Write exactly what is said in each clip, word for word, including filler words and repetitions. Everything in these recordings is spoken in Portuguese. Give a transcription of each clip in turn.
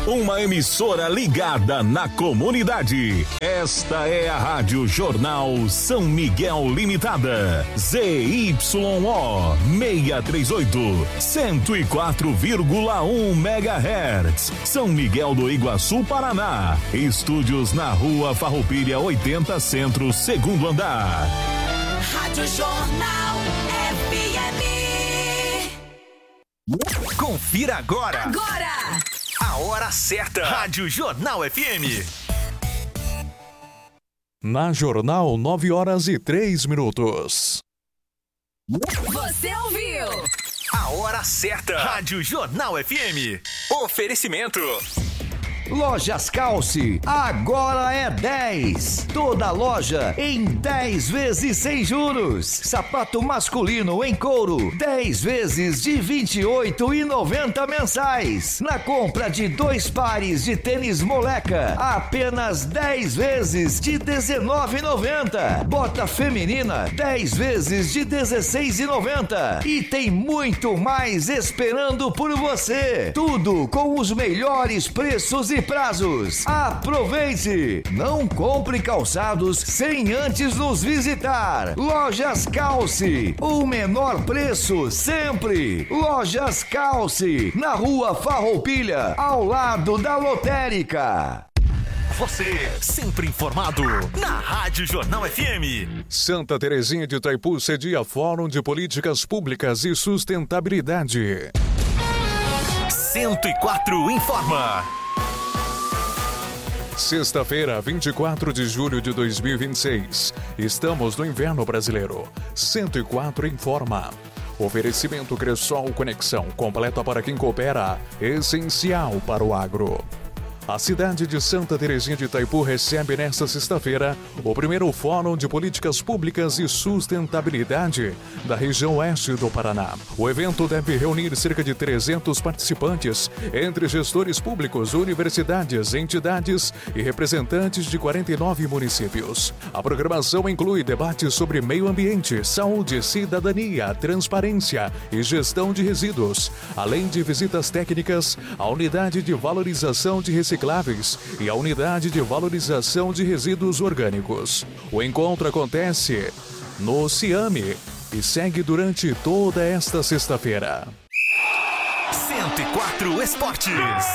uma emissora ligada na comunidade. Esta é a Rádio Jornal São Miguel Limitada. Z Y O seiscentos e trinta e oito, cento e quatro vírgula um megahertz. São Miguel do Iguaçu, Paraná. Estúdios na Rua Farroupilha oitenta Centro, segundo andar. Rádio Jornal F M. Confira agora. Agora. A hora certa. Rádio Jornal F M. Na Jornal, nove horas e três minutos. Você ouviu? A hora certa. Rádio Jornal F M. Oferecimento. Lojas Calce, agora é dez. Toda loja em dez vezes sem juros. Sapato masculino em couro, dez vezes de vinte e oito reais e noventa centavos mensais. Na compra de dois pares de tênis moleca, apenas dez vezes de dezenove reais e noventa centavos. Bota feminina, dez vezes de dezesseis reais e noventa centavos. E tem muito mais esperando por você. Tudo com os melhores preços e prazos. Aproveite! Não compre calçados sem antes nos visitar. Lojas Calce, o menor preço sempre. Lojas Calce, na Rua Farroupilha, ao lado da lotérica. Você, sempre informado, na Rádio Jornal F M. Santa Terezinha de Itaipu cedia Fórum de Políticas Públicas e Sustentabilidade. cento e quatro informa. Sexta-feira, vinte e quatro de julho de dois mil e vinte e seis. Estamos no inverno brasileiro. cento e quatro informa. Oferecimento Cressol Conexão, completa para quem coopera, essencial para o agro. A cidade de Santa Terezinha de Itaipu recebe nesta sexta-feira o primeiro Fórum de Políticas Públicas e Sustentabilidade da região oeste do Paraná. O evento deve reunir cerca de trezentos participantes, entre gestores públicos, universidades, entidades e representantes de quarenta e nove municípios. A programação inclui debates sobre meio ambiente, saúde, cidadania, transparência e gestão de resíduos, além de visitas técnicas à unidade de valorização de recicláveis e a unidade de valorização de resíduos orgânicos. O encontro acontece no Ciame e segue durante toda esta sexta-feira. cento e quatro Esportes.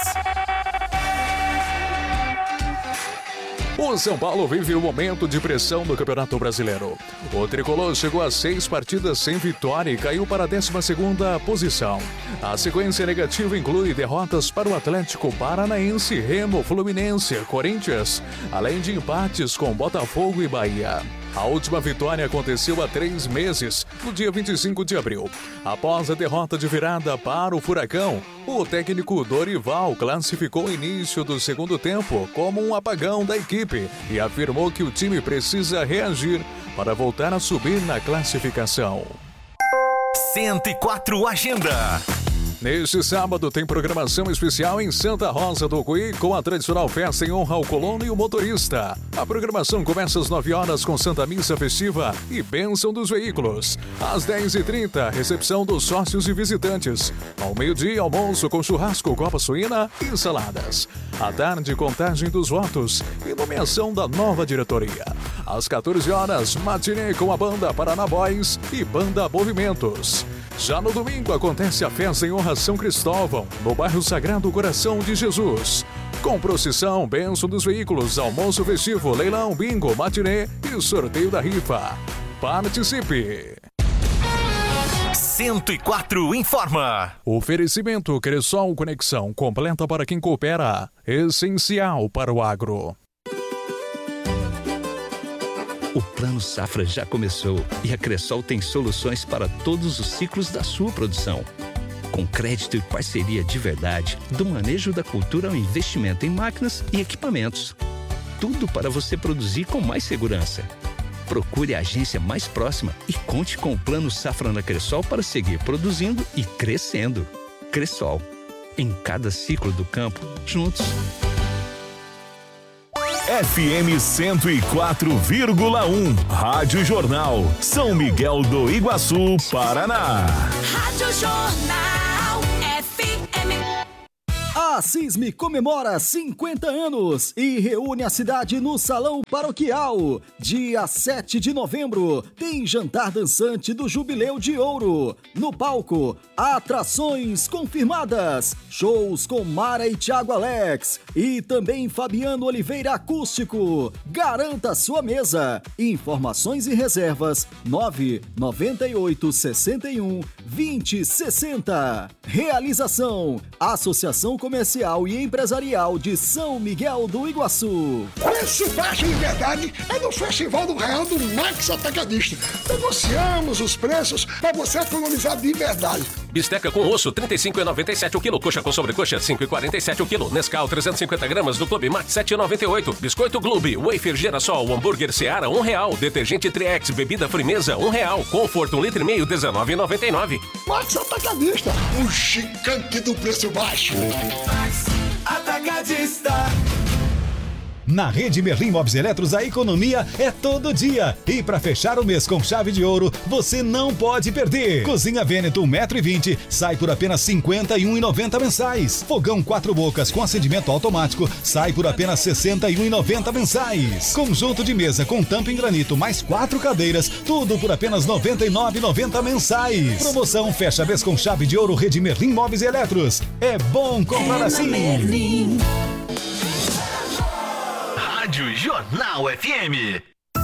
O São Paulo vive um momento de pressão no Campeonato Brasileiro. O tricolor chegou a seis partidas sem vitória e caiu para a décima segunda posição. A sequência negativa inclui derrotas para o Atlético Paranaense, Remo, Fluminense, Corinthians, além de empates com Botafogo e Bahia. A última vitória aconteceu há três meses, no dia vinte e cinco de abril. Após a derrota de virada para o Furacão, o técnico Dorival classificou o início do segundo tempo como um apagão da equipe e afirmou que o time precisa reagir para voltar a subir na classificação. cento e quatro Agenda. Neste sábado tem programação especial em Santa Rosa do Cuí com a tradicional festa em honra ao colono e o motorista. A programação começa às nove horas com Santa Missa Festiva e Bênção dos Veículos. Às dez e trinta, recepção dos sócios e visitantes. Ao meio-dia, almoço com churrasco, copa suína e saladas. À tarde, contagem dos votos e nomeação da nova diretoria. Às quatorze horas, matinê com a banda Paraná Boys e banda Movimentos. Já no domingo acontece a festa em honra a São Cristóvão, no bairro Sagrado Coração de Jesus. Com procissão, bênção dos veículos, almoço festivo, leilão, bingo, matinê e sorteio da rifa. Participe! cento e quatro informa. Oferecimento Cressol Conexão, completa para quem coopera, essencial para o agro. O Plano Safra já começou e a Cressol tem soluções para todos os ciclos da sua produção. Com crédito e parceria de verdade, do manejo da cultura ao investimento em máquinas e equipamentos. Tudo para você produzir com mais segurança. Procure a agência mais próxima e conte com o Plano Safra na Cressol para seguir produzindo e crescendo. Cressol. Em cada ciclo do campo, juntos. F M cento e quatro vírgula um, Rádio Jornal, São Miguel do Iguaçu, Paraná. Rádio Jornal F M. A A CISME comemora cinquenta anos e reúne a cidade no Salão Paroquial. Dia sete de novembro, tem jantar dançante do Jubileu de Ouro. No palco, atrações confirmadas. Shows com Mara e Thiago Alex. E também Fabiano Oliveira Acústico. Garanta sua mesa. Informações e reservas nove nove oito, seis um, dois zero seis zero. Realização: Associação Comercial e Empresarial de São Miguel do Iguaçu. Preço baixo de verdade é no Festival do Real do Max Atacadista. Negociamos os preços para você economizar de verdade. Bisteca com osso, trinta e cinco reais e noventa e sete o quilo. Coxa com sobrecoxa, cinco reais e quarenta e sete o quilo. Nescau, trezentos e cinquenta gramas do Clube Max, sete reais e noventa e oito. Biscoito Globe, wafer Girassol, hambúrguer Seara, um real. Detergente Triex, bebida Frimeza, um real. Conforto, um litro e meio, dezenove reais e noventa e nove. Max Atacadista, o gigante do preço baixo. Max Atacadista. Na Rede Merlin Móveis Eletros, a economia é todo dia. E para fechar o mês com chave de ouro, você não pode perder. Cozinha Veneto um metro e vinte sai por apenas cinquenta e um reais e noventa mensais. Fogão quatro bocas com acendimento automático sai por apenas sessenta e um reais e noventa mensais. Conjunto de mesa com tampa em granito mais quatro cadeiras, tudo por apenas noventa e nove reais e noventa mensais. Promoção fecha mês com chave de ouro. Rede Merlin Móveis Eletros. É bom comprar assim. Merlin. Rádio Jornal F M.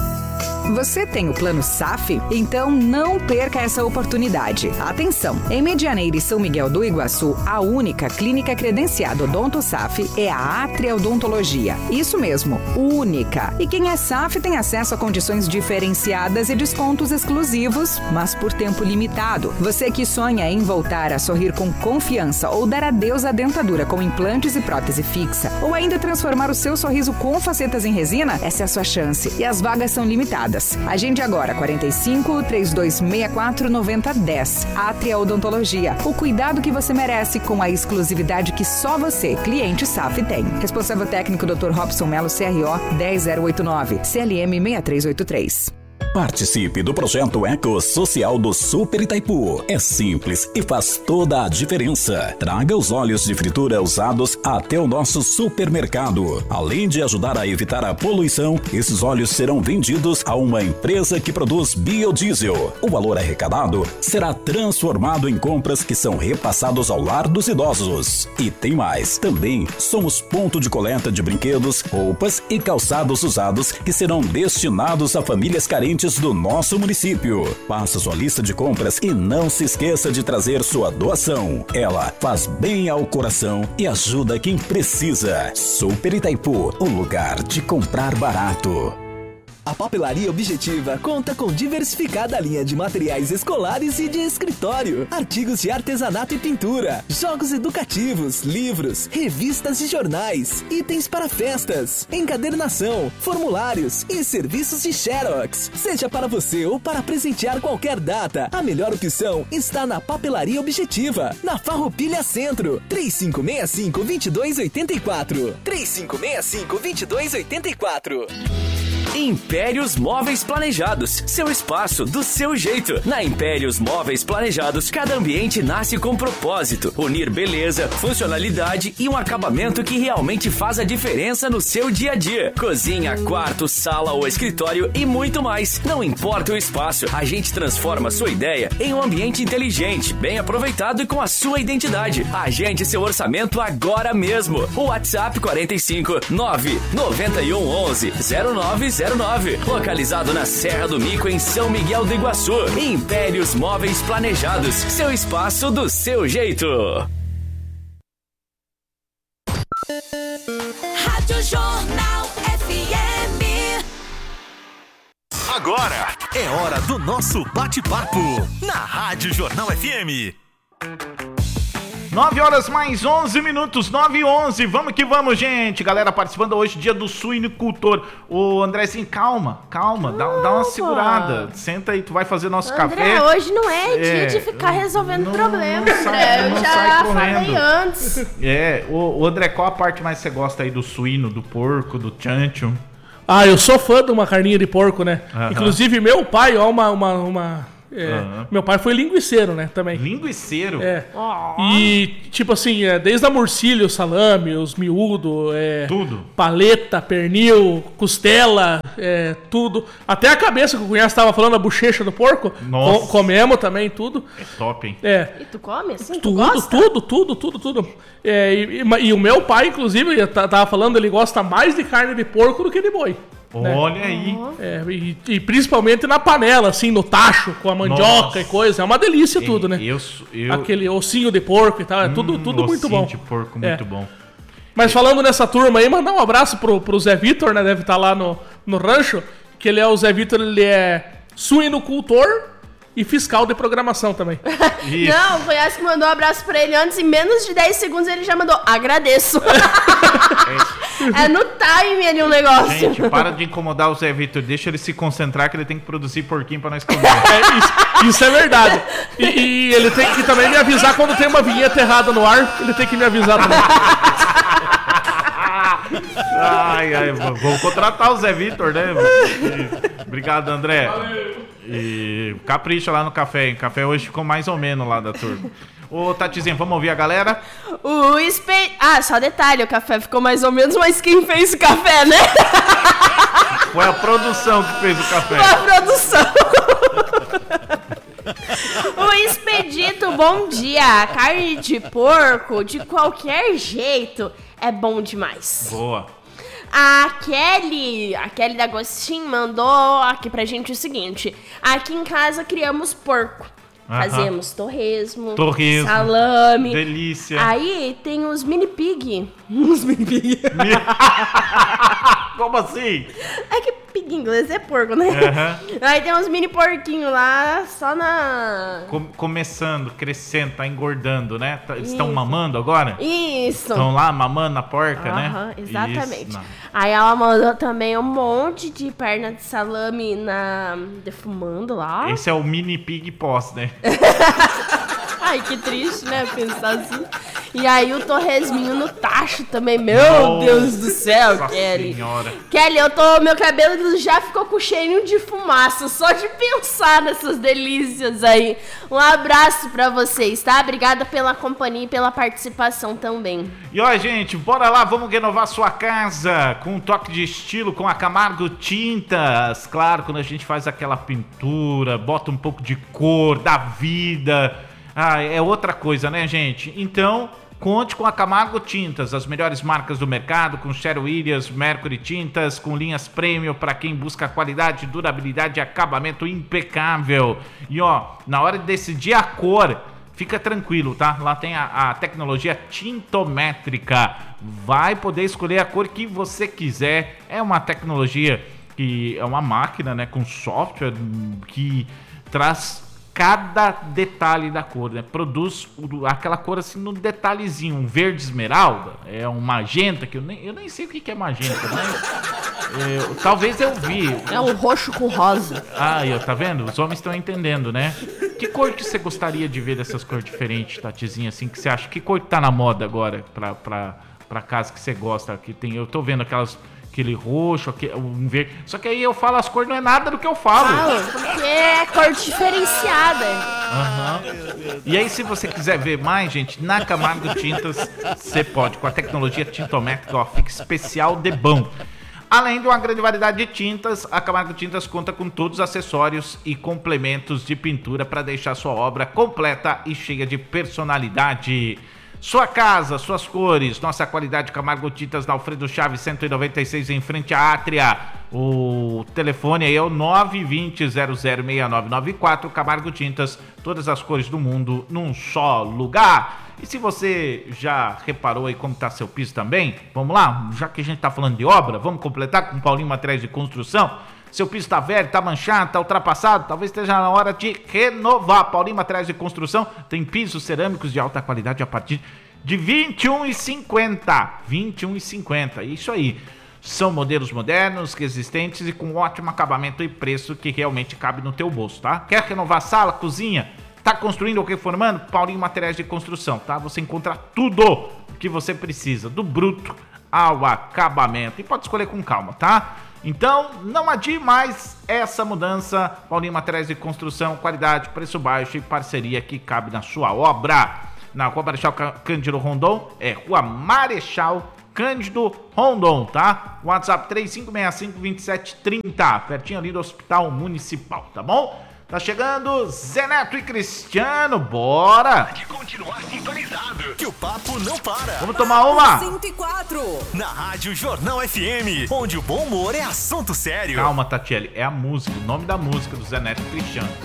Você tem o plano S A F? Então não perca essa oportunidade. Atenção! Em Medianeira e São Miguel do Iguaçu, a única clínica credenciada Odonto S A F é a Atria Odontologia. Isso mesmo, única. E quem é S A F tem acesso a condições diferenciadas e descontos exclusivos, mas por tempo limitado. Você que sonha em voltar a sorrir com confiança ou dar adeus à dentadura com implantes e prótese fixa, ou ainda transformar o seu sorriso com facetas em resina, essa é a sua chance. E as vagas são limitadas. Agende agora, quarenta e cinco, trinta e dois sessenta e quatro, noventa, dez. Atria Odontologia. O cuidado que você merece com a exclusividade que só você, cliente S A F, tem. Responsável técnico doutor Robson Melo, C R O dez zero oito nove, C L M seis três oito três. Participe do projeto Eco Social do Super Itaipu. É simples e faz toda a diferença. Traga os óleos de fritura usados até o nosso supermercado. Além de ajudar a evitar a poluição, esses óleos serão vendidos a uma empresa que produz biodiesel. O valor arrecadado será transformado em compras que são repassados ao lar dos idosos. E tem mais. Também somos ponto de coleta de brinquedos, roupas e calçados usados que serão destinados a famílias carentes do nosso município. Faça sua lista de compras e não se esqueça de trazer sua doação. Ela faz bem ao coração e ajuda quem precisa. Super Itaipu, o lugar de comprar barato. A Papelaria Objetiva conta com diversificada linha de materiais escolares e de escritório, artigos de artesanato e pintura, jogos educativos, livros, revistas e jornais, itens para festas, encadernação, formulários e serviços de Xerox. Seja para você ou para presentear qualquer data, a melhor opção está na Papelaria Objetiva, na Farroupilha Centro, três cinco seis cinco, dois dois oito quatro, três cinco seis cinco, dois dois oito quatro. Impérios Móveis Planejados, seu espaço do seu jeito. Na Impérios Móveis Planejados, cada ambiente nasce com propósito, unir beleza, funcionalidade e um acabamento que realmente faz a diferença no seu dia a dia. Cozinha, quarto, sala ou escritório e muito mais. Não importa o espaço, a gente transforma a sua ideia em um ambiente inteligente, bem aproveitado e com a sua identidade. Agende seu orçamento agora mesmo. O WhatsApp quarenta e cinco, nove nove um onze, zero nove zero nove, localizado na Serra do Mico, em São Miguel do Iguaçu. Impérios Móveis Planejados, seu espaço do seu jeito. Rádio Jornal F M. Agora é hora do nosso bate-papo na Rádio Jornal F M. nove horas mais onze minutos, nove e onze. Vamos que vamos, gente. Galera participando hoje, dia do suinicultor. Ô, Andrezinho, calma, calma. Dá, dá uma segurada. Senta aí, tu vai fazer nosso André, café. Hoje não é dia É, de ficar resolvendo não- problemas, não sai- André. Eu não já sai falei correndo. antes. É, ô, ô, André, qual a parte mais você gosta aí do suíno, do porco, do chancho? Ah, eu sou fã de uma carninha de porco, né? Aham. Inclusive, meu pai, ó, uma, uma, uma, É, Uhum. Meu pai foi linguiceiro, né, também. Linguiceiro? É. Oh. E, tipo assim, é, desde a morcilha, o salame, os miúdos, é, tudo. Paleta, pernil, costela, é, tudo. Até a cabeça que o cunhado estava falando, a bochecha do porco. Nossa. Com, comemos também, tudo. É top, hein? É. E tu come assim? Tu Tudo, gosta? tudo, tudo, tudo, tudo. É, e, e- e o meu pai, inclusive, eu ta- tava falando, ele gosta mais de carne de porco do que de boi. Olha aí. É, e, e principalmente na panela, assim, no tacho, com a mandioca Nossa. e coisa. É uma delícia tudo, né? Eu, sou- eu... Aquele ossinho de porco e tal, é tudo, Hum, tudo muito ossinho bom. de porco, É. muito bom. Mas falando nessa turma aí, mandar um abraço pro, pro Zé Vitor, né? Deve estar lá no, no rancho. Que ele é o Zé Vitor, ele é suinocultor e fiscal de programação também. Não, foi essa que mandou um abraço pra ele antes. Em menos de dez segundos ele já mandou, agradeço. É no time ali o negócio. Gente, para de incomodar o Zé Vitor. Deixa ele se concentrar que ele tem que produzir porquinho pra nós comer. É, isso, isso é verdade. E, e ele tem que também me avisar quando tem uma vinheta errada no ar. Ele tem que me avisar também. Ai, ai, v- vou contratar o Zé Vitor, né? E- Obrigado, André. E capricha lá no café, hein? O café hoje ficou mais ou menos lá da turma. Ô, Tatizinho, vamos ouvir a galera? O espe... Ah, só detalhe, o café ficou mais ou menos, mas quem fez o café, né? Foi a produção que fez o café. Foi a produção. O Expedito, bom dia. Carne de porco, de qualquer jeito, é bom demais. Boa. A Kelly, a Kelly da Agostinho mandou aqui pra gente o seguinte. Aqui em casa criamos porco. Aham. Fazemos torresmo, Torresmo. salame. Delícia. Aí tem os mini pig. Os mini pig. Como assim? É que pig em inglês é porco, né? Aham. Aí tem uns mini porquinhos lá, só na... Com- começando, crescendo, tá engordando, né? Tá- eles estão Isso. mamando agora? Isso. Estão lá mamando a porca, Aham, né? exatamente. Isso, não. Aí ela mandou também um monte de perna de salame na defumando lá. Esse é o mini pig pós, né? Ai, que triste, né? Pensar assim. E aí o torresminho no tacho também. Meu Nossa Deus do céu, Kelly. Senhora. Kelly, eu tô. Meu cabelo já ficou com cheirinho de fumaça. Só de pensar nessas delícias aí. Um abraço pra vocês, tá? Obrigada pela companhia e pela participação também. E ó, gente, bora lá, vamos renovar sua casa com um toque de estilo com a Camargo Tintas. Claro, quando a gente faz aquela pintura, bota um pouco de cor, da vida. Ah, é outra coisa, né, gente? Então, conte com a Camargo Tintas, as melhores marcas do mercado, com Sherwin Williams, Mercury Tintas, com linhas premium para quem busca qualidade, durabilidade e acabamento impecável. E ó, na hora de decidir a cor, fica tranquilo, tá? Lá tem a, a tecnologia tintométrica. Vai poder escolher a cor que você quiser. É uma tecnologia que é uma máquina, né, com software que traz cada detalhe da cor, né? Produz o- aquela cor assim no detalhezinho, um verde esmeralda, é um magenta, que eu nem, eu nem sei o que que é magenta, mas é, talvez eu vi. É um roxo com rosa. Ah, aí, ó, tá vendo? Os homens estão entendendo, né? Que cor que você gostaria de ver dessas cores diferentes, Tatizinha, assim, que você acha? Que cor que tá na moda agora pra, pra, pra casa que você gosta? Que tem, eu tô vendo aquelas... Aquele roxo, aquele, um verde. Só que aí eu falo as cores, não é nada do que eu falo. Fala, porque é cor diferenciada. Aham. E aí, se você quiser ver mais, gente, na Camargo Tintas, você pode, com a tecnologia tintométrica, ó, fica especial de bom. Além de uma grande variedade de tintas, a Camargo Tintas conta com todos os acessórios e complementos de pintura para deixar sua obra completa e cheia de personalidade. Sua casa, suas cores, nossa qualidade Camargo Tintas na Alfredo Chaves cento e noventa e seis em frente à Átria. O telefone aí é o nove dois zero zero zero seis nove nove quatro. Camargo Tintas, todas as cores do mundo num só lugar. E se você já reparou aí como tá seu piso também, vamos lá, já que a gente tá falando de obra, vamos completar com o Paulinho Materiais de Construção. Seu piso tá velho, tá manchado, tá ultrapassado, talvez esteja na hora de renovar. Paulinho Materiais de Construção tem pisos cerâmicos de alta qualidade a partir de vinte e um reais e cinquenta centavos. vinte e um reais e cinquenta centavos, isso aí. São modelos modernos, resistentes e com ótimo acabamento e preço que realmente cabe no teu bolso, tá? Quer renovar sala, cozinha? Tá construindo ou reformando? Paulinho Materiais de Construção, tá? Você encontra tudo que você precisa, do bruto ao acabamento. E pode escolher com calma, tá? Então, não adie mais essa mudança. Paulinho Materiais de Construção, qualidade, preço baixo e parceria que cabe na sua obra. Na Rua Marechal Cândido Rondon, é Rua Marechal Cândido Rondon, tá? WhatsApp três cinco seis cinco, dois sete três zero, pertinho ali do Hospital Municipal, tá bom? Tá chegando Zé Neto e Cristiano, bora! Pode continuar sintonizado, que o papo não para. Vamos tomar uma? cento e quatro. Na Rádio Jornal F M, onde o bom humor é assunto sério. Calma, Tatiele, é a música, o nome da música do Zé Neto e Cristiano.